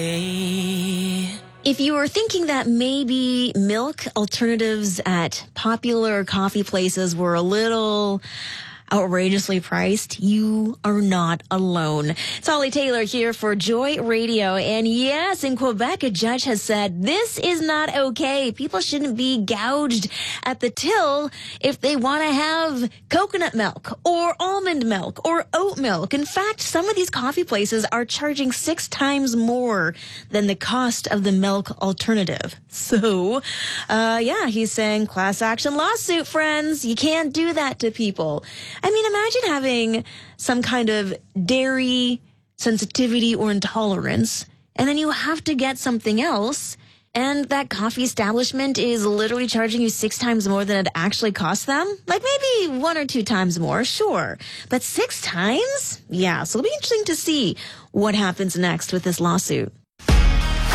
If you were thinking that maybe milk alternatives at popular coffee places were a little outrageously priced, you are not alone. It's Holly Taylor here for Joy Radio. And yes, in Quebec, a judge has said this is not okay. People shouldn't be gouged at the till if they want to have coconut milk or almond milk or oat milk. In fact, some of these coffee places are charging 6 times more than the cost of the milk alternative. So, he's saying class action lawsuit, friends. You can't do that to people. I mean, imagine having some kind of dairy sensitivity or intolerance, and then you have to get something else, and that coffee establishment is literally charging you 6 times more than it actually costs them? Like maybe 1 or 2 times more, sure. But 6 times? Yeah, so it'll be interesting to see what happens next with this lawsuit.